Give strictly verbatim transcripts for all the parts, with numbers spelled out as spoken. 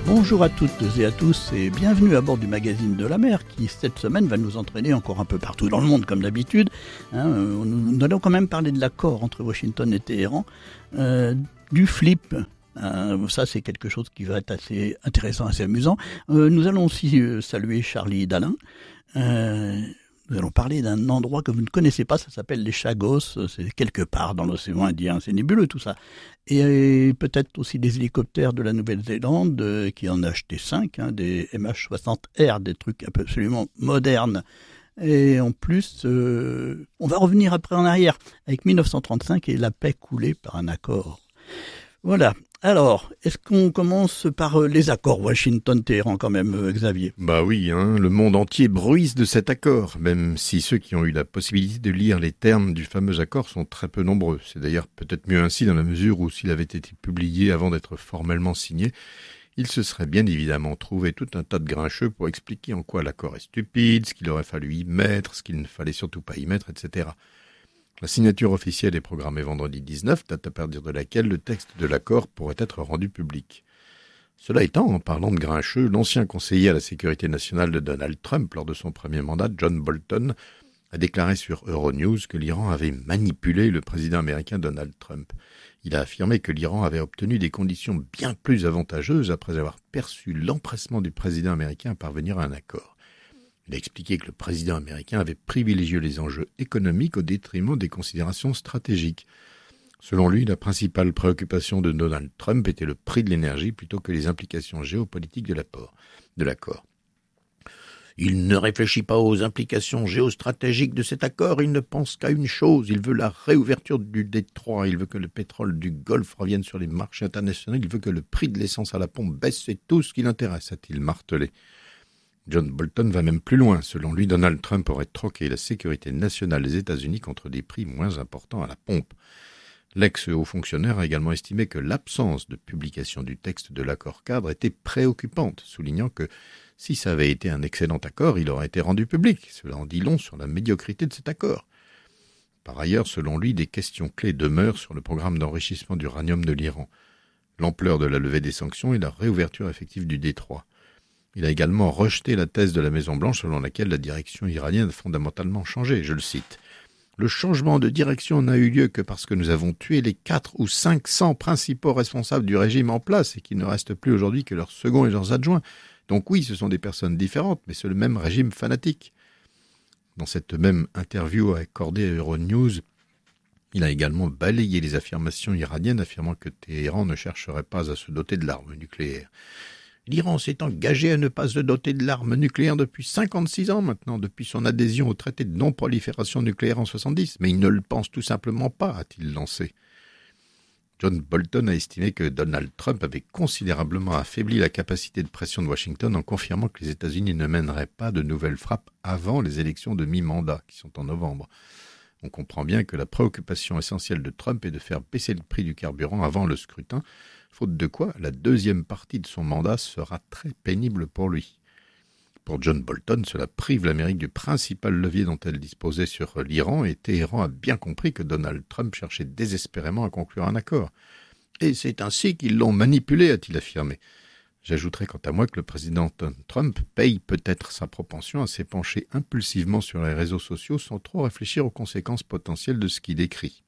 Bonjour à toutes et à tous et bienvenue à bord du magazine de la mer qui cette semaine va nous entraîner encore un peu partout dans le monde comme d'habitude. Hein, nous allons quand même parler de l'accord entre Washington et Téhéran, euh, du flip. Euh, ça c'est quelque chose qui va être assez intéressant, assez amusant. Euh, nous allons aussi euh, saluer Charlie Dalin. Euh, Nous allons parler d'un endroit que vous ne connaissez pas, ça s'appelle les Chagos, c'est quelque part dans l'océan Indien, c'est nébuleux tout ça. Et peut-être aussi des hélicoptères de la Nouvelle-Zélande, euh, qui en a acheté cinq, hein, des M H soixante R, des trucs absolument modernes. Et en plus, euh, on va revenir après en arrière, avec mille neuf cent trente-cinq et la paix coulée par un accord. Voilà. Alors, est-ce qu'on commence par les accords Washington-Téhéran quand même, Xavier ? Bah oui, hein, le monde entier bruisse de cet accord, même si ceux qui ont eu la possibilité de lire les termes du fameux accord sont très peu nombreux. C'est d'ailleurs peut-être mieux ainsi dans la mesure où s'il avait été publié avant d'être formellement signé, il se serait bien évidemment trouvé tout un tas de grincheux pour expliquer en quoi l'accord est stupide, ce qu'il aurait fallu y mettre, ce qu'il ne fallait surtout pas y mettre, et cetera. La signature officielle est programmée vendredi dix-neuf, date à partir de laquelle le texte de l'accord pourrait être rendu public. Cela étant, en parlant de grincheux, l'ancien conseiller à la sécurité nationale de Donald Trump lors de son premier mandat, John Bolton, a déclaré sur Euronews que l'Iran avait manipulé le président américain Donald Trump. Il a affirmé que l'Iran avait obtenu des conditions bien plus avantageuses après avoir perçu l'empressement du président américain à parvenir à un accord. Il a expliqué que le président américain avait privilégié les enjeux économiques au détriment des considérations stratégiques. Selon lui, la principale préoccupation de Donald Trump était le prix de l'énergie plutôt que les implications géopolitiques de l'accord. Il ne réfléchit pas aux implications géostratégiques de cet accord, il ne pense qu'à une chose, il veut la réouverture du détroit, il veut que le pétrole du Golfe revienne sur les marchés internationaux, il veut que le prix de l'essence à la pompe baisse, c'est tout ce qui l'intéresse, a-t-il martelé. John Bolton va même plus loin. Selon lui, Donald Trump aurait troqué la sécurité nationale des États-Unis contre des prix moins importants à la pompe. L'ex-haut fonctionnaire a également estimé que l'absence de publication du texte de l'accord cadre était préoccupante, soulignant que si ça avait été un excellent accord, il aurait été rendu public. Cela en dit long sur la médiocrité de cet accord. Par ailleurs, selon lui, des questions clés demeurent sur le programme d'enrichissement d'uranium de l'Iran, l'ampleur de la levée des sanctions et la réouverture effective du détroit. Il a également rejeté la thèse de la Maison-Blanche selon laquelle la direction iranienne a fondamentalement changé. Je le cite. « Le changement de direction n'a eu lieu que parce que nous avons tué les quatre ou cinq cents principaux responsables du régime en place et qu'il ne reste plus aujourd'hui que leurs seconds et leurs adjoints. Donc oui, ce sont des personnes différentes, mais c'est le même régime fanatique. » Dans cette même interview accordée à Euronews, il a également balayé les affirmations iraniennes affirmant que Téhéran ne chercherait pas à se doter de l'arme nucléaire. L'Iran s'est engagé à ne pas se doter de l'arme nucléaire depuis cinquante-six ans maintenant, depuis son adhésion au traité de non-prolifération nucléaire en soixante-dix, mais il ne le pense tout simplement pas, a-t-il lancé. John Bolton a estimé que Donald Trump avait considérablement affaibli la capacité de pression de Washington en confirmant que les États-Unis ne mèneraient pas de nouvelles frappes avant les élections de mi-mandat, qui sont en novembre. On comprend bien que la préoccupation essentielle de Trump est de faire baisser le prix du carburant avant le scrutin, faute de quoi la deuxième partie de son mandat sera très pénible pour lui. Pour John Bolton, cela prive l'Amérique du principal levier dont elle disposait sur l'Iran et Téhéran a bien compris que Donald Trump cherchait désespérément à conclure un accord. Et c'est ainsi qu'ils l'ont manipulé, a-t-il affirmé. J'ajouterai quant à moi que le président Trump paye peut-être sa propension à s'épancher impulsivement sur les réseaux sociaux sans trop réfléchir aux conséquences potentielles de ce qu'il écrit.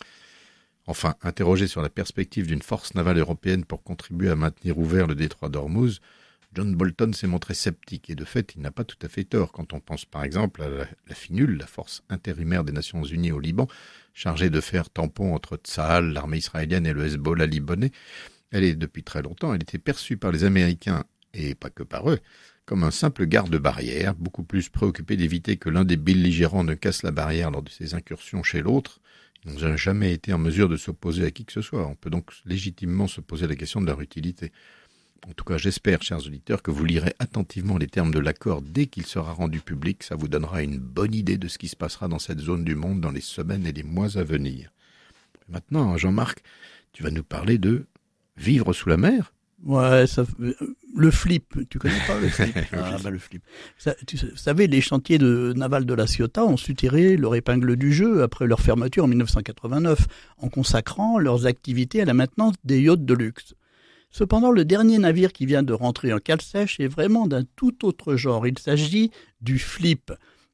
Enfin, interrogé sur la perspective d'une force navale européenne pour contribuer à maintenir ouvert le détroit d'Ormuz, John Bolton s'est montré sceptique et de fait, il n'a pas tout à fait tort quand on pense par exemple à la, la FINUL, la force intérimaire des Nations Unies au Liban, chargée de faire tampon entre Tsahal, l'armée israélienne et le Hezbollah libanais. Elle est depuis très longtemps, elle était perçue par les Américains, et pas que par eux, comme un simple garde-barrière, beaucoup plus préoccupé d'éviter que l'un des belligérants ne casse la barrière lors de ses incursions chez l'autre. Ils n'ont jamais été en mesure de s'opposer à qui que ce soit. On peut donc légitimement se poser la question de leur utilité. En tout cas, j'espère, chers auditeurs, que vous lirez attentivement les termes de l'accord dès qu'il sera rendu public. Ça vous donnera une bonne idée de ce qui se passera dans cette zone du monde dans les semaines et les mois à venir. Maintenant, Jean-Marc, tu vas nous parler de vivre sous la mer. Ouais, ça, le flip, tu connais pas le flip? Ah, bah, le flip. Ça, tu savais, les chantiers de navals de la Ciotat ont su tirer leur épingle du jeu après leur fermeture en mille neuf cent quatre-vingt-neuf, en consacrant leurs activités à la maintenance des yachts de luxe. Cependant, le dernier navire qui vient de rentrer en cale sèche est vraiment d'un tout autre genre. Il s'agit du Flip,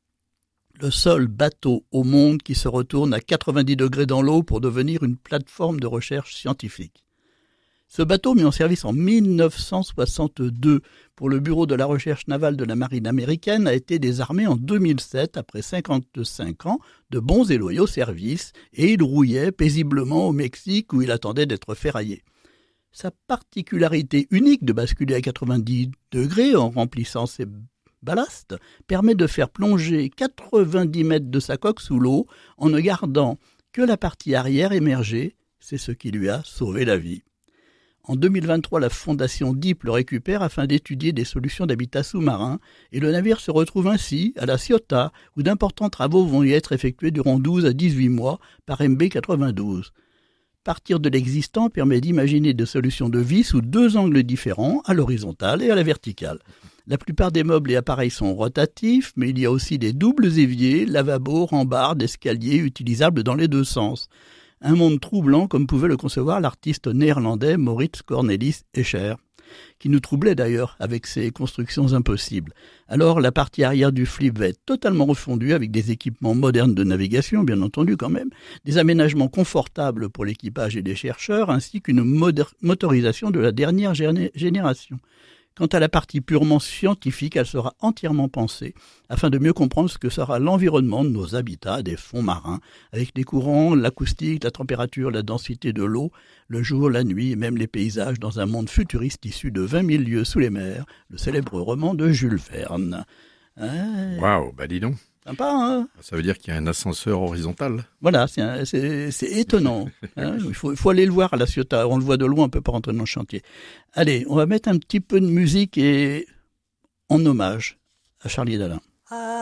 le seul bateau au monde qui se retourne à quatre-vingt-dix degrés dans l'eau pour devenir une plateforme de recherche scientifique. Ce bateau, mis en service en mille neuf cent soixante-deux pour le Bureau de la recherche navale de la marine américaine, a été désarmé en deux mille sept après cinquante-cinq ans de bons et loyaux services, et il rouillait paisiblement au Mexique où il attendait d'être ferraillé. Sa particularité unique de basculer à quatre-vingt-dix degrés en remplissant ses ballasts permet de faire plonger quatre-vingt-dix mètres de sa coque sous l'eau en ne gardant que la partie arrière émergée. C'est ce qui lui a sauvé la vie. En deux mille vingt-trois, la fondation DEEP le récupère afin d'étudier des solutions d'habitat sous-marin et le navire se retrouve ainsi à la Ciotat où d'importants travaux vont y être effectués durant douze à dix-huit mois par M B quatre-vingt-douze. Partir de l'existant permet d'imaginer des solutions de vie sous deux angles différents, à l'horizontale et à la verticale. La plupart des meubles et appareils sont rotatifs, mais il y a aussi des doubles éviers, lavabos, rambardes, escaliers utilisables dans les deux sens. Un monde troublant comme pouvait le concevoir l'artiste néerlandais Maurits Cornelis Escher, qui nous troublait d'ailleurs avec ses constructions impossibles. Alors la partie arrière du Flip va être totalement refondue avec des équipements modernes de navigation, bien entendu quand même, des aménagements confortables pour l'équipage et les chercheurs, ainsi qu'une moder- motorisation de la dernière géné- génération. Quant à la partie purement scientifique, elle sera entièrement pensée afin de mieux comprendre ce que sera l'environnement de nos habitats des fonds marins, avec les courants, l'acoustique, la température, la densité de l'eau, le jour, la nuit et même les paysages dans un monde futuriste issu de vingt mille lieues sous les mers, le célèbre roman de Jules Verne. Waouh, wow, bah dis donc. Sympa, hein? Ça veut dire qu'il y a un ascenseur horizontal. Voilà, c'est, un, c'est, c'est étonnant. Hein, il, faut, il faut aller le voir à la Ciotat. On le voit de loin, on ne peut pas rentrer dans le chantier. Allez, on va mettre un petit peu de musique et en hommage à Charlie Dalin. Ah.